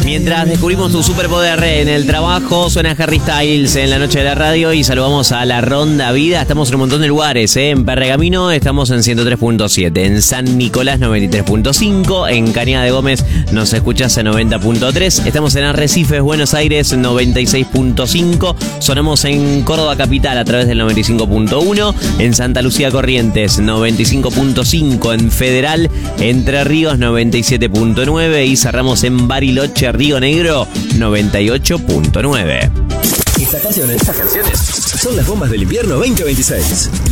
Mientras descubrimos tu superpoder en el trabajo, suena Harry Styles en la noche de la radio y saludamos a la Ronda Vida. Estamos en un montón de lugares, En Pergamino estamos en 103.7, en San Nicolás 93.5, en Cañada de Gómez nos escuchas en 90.3, estamos en Arrecifes, Buenos Aires 96.5, sonamos en Córdoba Capital a través del 95.1, en Santa Lucía Corrientes 95.5, en Federal Entre Ríos 97.9 y cerramos en Bariloche, Río Negro 98.9. Estas canciones son las bombas del invierno 2026.